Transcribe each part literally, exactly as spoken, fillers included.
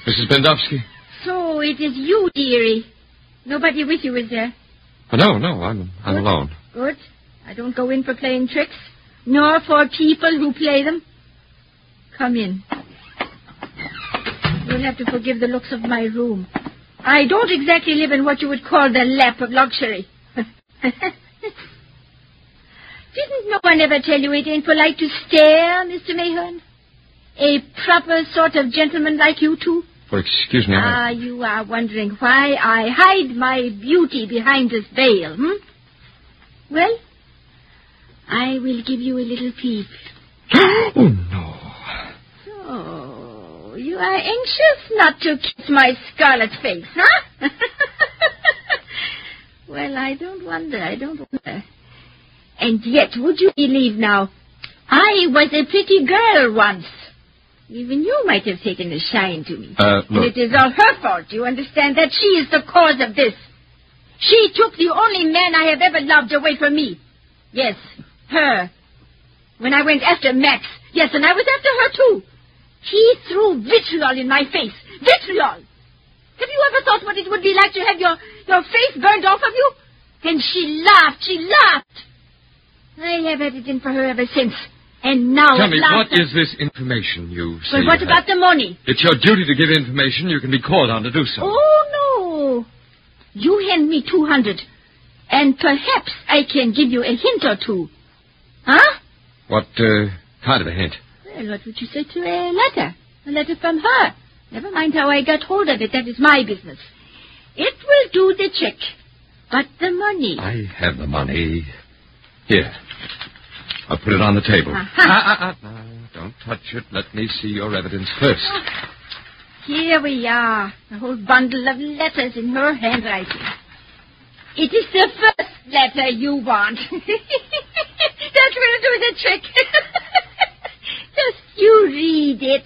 Missus Bendowski? So it is you, dearie. Nobody with you, is there? Oh, no, no, I'm, I'm Good. alone. Good. I don't go in for playing tricks, nor for people who play them. Come in. You'll have to forgive the looks of my room. I don't exactly live in what you would call the lap of luxury. Didn't no one ever tell you it ain't polite to stare, Mister Mayhern? A proper sort of gentleman like you two? Oh, excuse me. Ah, I... you are wondering why I hide my beauty behind this veil, hmm? Well, I will give you a little peep. Oh, no. So, you are anxious not to kiss my scarlet face, huh? Well, I don't wonder, I don't wonder. And yet, would you believe now, I was a pretty girl once. Even you might have taken a shine to me. Uh, look. And it is all her fault, you understand, that she is the cause of this. She took the only man I have ever loved away from me. Yes, her. When I went after Max, yes, and I was after her too. He threw vitriol in my face. Vitriol! Have you ever thought what it would be like to have your, your face burned off of you? And she laughed, she laughed. I have had it in for her ever since. And now Tell at me, last... what is this information you say? But what you about have? the money? It's your duty to give information. You can be called on to do so. Oh, no. You hand me two hundred. And perhaps I can give you a hint or two. Huh? What uh, kind of a hint? Well, what would you say to a letter? A letter from her. Never mind how I got hold of it. That is my business. It will do the trick. But the money... I have the money. Here. I'll put it on the table. Uh-huh. Ah, ah, ah, no, don't touch it. Let me see your evidence first. Oh, here we are. A whole bundle of letters in her handwriting. It is the first letter you want. That will do the trick. Just you read it.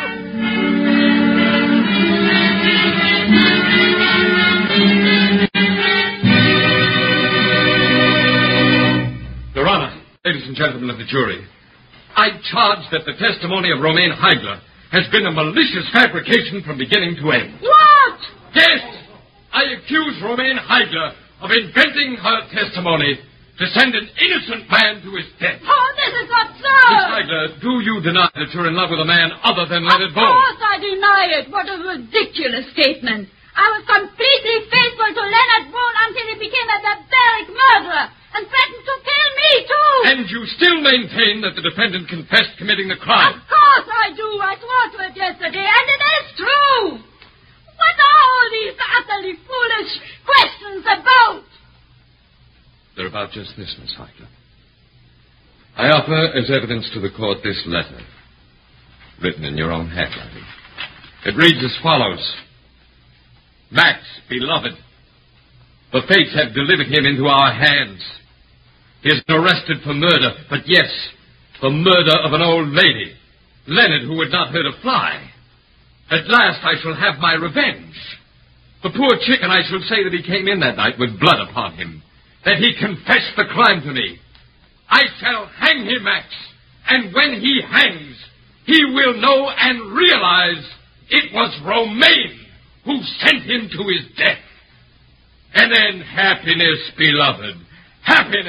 Your Honor, ladies and gentlemen of the jury, I charge that the testimony of Romaine Heigler has been a malicious fabrication from beginning to end. What? Yes! I accuse Romaine Heigler of inventing her testimony to send an innocent man to his death. Oh, this is absurd! Miss Heigler, do you deny that you're in love with a man other than Leonard Bone? Of course I deny it. What a ridiculous statement. I was completely faithful to Leonard Bone until he became a barbaric murderer and threatened to kill me, too. And you still maintain that the defendant confessed committing the crime? Of course I do. I swore to it yesterday, and it is true. What are all these utterly foolish questions about? They're about just this, Miss Heigler. I offer as evidence to the court this letter, written in your own handwriting. It reads as follows. Max, beloved, the fates have delivered him into our hands. He has been arrested for murder, but yes, the murder of an old lady, Leonard, who would not hurt a fly. At last I shall have my revenge. The poor chicken, I shall say that he came in that night with blood upon him, that he confessed the crime to me. I shall hang him, Max, and when he hangs, he will know and realize it was Romaine who sent him to his death. And then happiness, beloved, happiness.